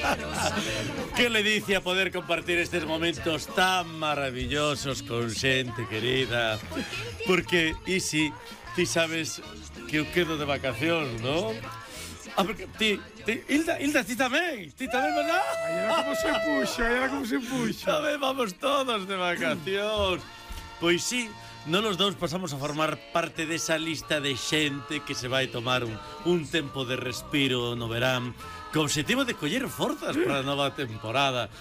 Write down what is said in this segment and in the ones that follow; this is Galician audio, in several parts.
Que ledicia poder compartir estes momentos tan maravillosos con xente querida. Porque, Isi, ti sabes que eu quedo de vacacións, non? Ah, porque Hilda, ti tamén, verdad? Aí era como se puxo. Tamén vamos todos de vacacións. Pois sí, non os dous pasamos a formar parte desa lista de xente que se vai tomar un tempo de respiro no verán, co obxectivo de coller forzas para a nova temporada.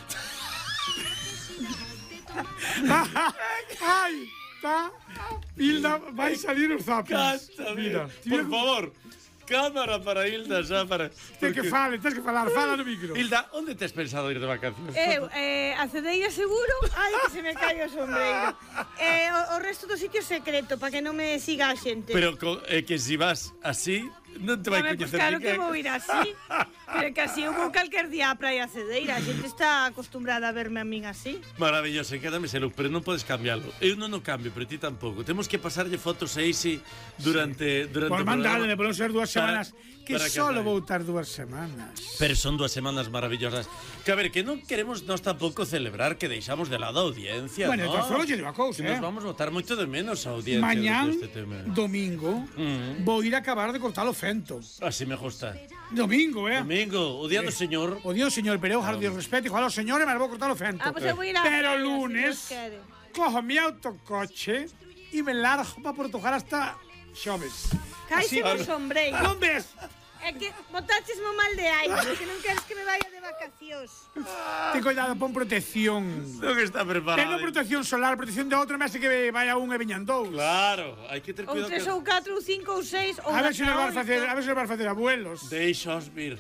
Ai, tá. Hilda, vai salir os zapos. Mira, por favor, cámara para Hilda xa para... Tens que falar, fala no micro. Hilda, onde tes pensado ir de vacacións? A Cedeira seguro. Ai, que se me cae o sombreiro. O resto do sitio secreto, para que non me siga a xente. Pero que si vas así, non te vai coñecer claro ninguén. que vou ir así. Pero que así eu vou calquer día á praia Cedeira. A xente está acostumbrada a verme a min así. Maravilloso, quédame selo, pero non podes cambiarlo. Eu non o cambio, pero ti tampouco. Temos que pasarlle fotos a Isi durante Por mandadme, por non ser 2 semanas. Que para solo vou estar 2 semanas. Pero son 2 semanas maravillosas. Que a ver, que non queremos nós tampouco celebrar que deixamos de lado a audiencia, bueno, ¿no? Bueno, solo lle digo a cousa, Nos vamos a botar moito de menos a audiencia. Mañán, este tema. domingo, vou ir a acabar de cortar o fento. Así me gusta. Domingo, Domingo, o día do señor. O día do señor, pero eu jardo de respeto, igual ao señor e me vou cortar o fento. Pues eu vou ir a pero praia, lunes, si Dios quere. cojo mi autocoche e me largo para Portugal hasta Xoves. Caise o sombreiro. Non ves? É que botáchesmo mal de aire, que non queres que me vaya de vacacións. Ten cuidado, pon protección. Non está preparado. Ten protección solar, protección de outro, mes que vai a un e veñan dous. Claro, hai que ter Ou cuidado. 3 ou 4 ou 5 ou 6 ou A ver se nos vai facer abuelos. Deixos vir,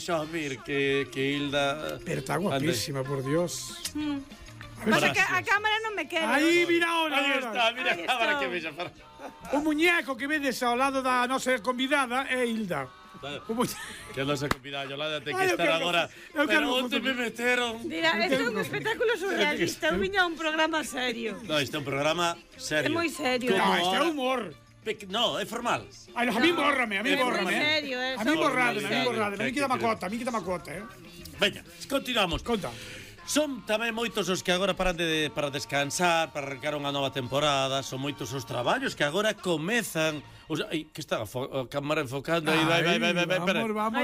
que Hilda... Pero está guapísima, por Dios. Pasa que a cámara non me quere. Aí, mira ahora. Aí está, mira a cámara que vexa para... O muñeco que vedes ao lado da nosa convidada é Hilda. Que a nosa convidada Yolanda ten que estar agora. Pero onde me meteron? Mira, isto é un espectáculo surrealista. Eu viña a un programa serio. No, isto é un programa serio. É moi serio. No, isto é humor. No, é formal. Ai, a mí bórrame, a mí bórrame. É moi serio, A mí borrade, a mí quita macota, Veña, continuamos. Conta. Son tamén moitos os que agora paran para descansar, para arrancar unha nova temporada. Son moitos os traballos que agora comezan. O sea, que está a cámara enfocando aí, vai. Vamos.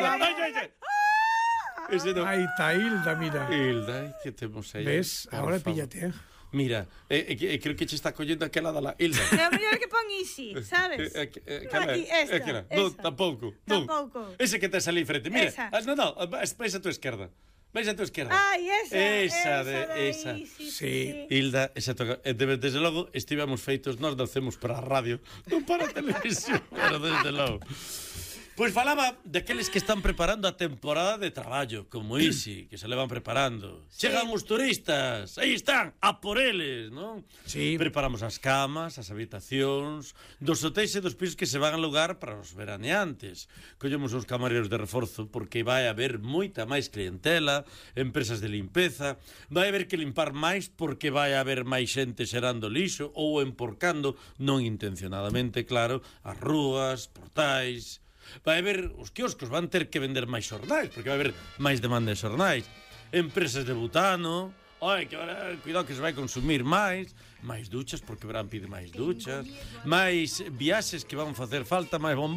Aí está Hilda, mira. Hilda, que temos aí? Ves? Agora píllate, Mira, creo que che está collendo aquela da la Hilda. É o mellor que pon Easy, sabes? Aquí, esta. Non, tampouco. Ese que tes ali frente. Mira, non, vais a tua esquerda. Vais a tua esquerda. Ai, esa. Sí. Hilda, esa toca. Desde logo, estivemos feitos, nós nacemos para a radio, non para a televisión, pero desde logo. Pois falaba daqueles que están preparando a temporada de traballo, como Isi, que se levan preparando. Chegan os turistas, aí están, a por eles, non? Sí. Preparamos as camas, as habitacións, dos hotéis e dos pisos que se van a lugar para os veraneantes. Collemos os camareiros de reforzo porque vai haber moita máis clientela, empresas de limpeza, vai haber que limpar máis porque vai haber máis xente xerando lixo ou emporcando, non intencionadamente, claro, as rúas, portais... Vai haber, os quioscos van ter que vender máis xornais, porque vai haber máis demanda de xornais. Empresas de butano, que ahora, cuidado que se vai consumir máis duchas, porque verán pide máis duchas, máis viaxes que van facer falta, máis bombón.